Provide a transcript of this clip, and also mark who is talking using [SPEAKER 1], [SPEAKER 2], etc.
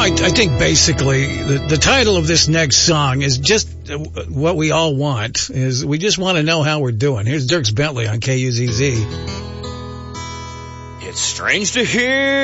[SPEAKER 1] I think basically the title of this next song is just what we all want. Is we just want to know how we're doing. Here's Dierks Bentley on KUZZ.
[SPEAKER 2] It's strange to hear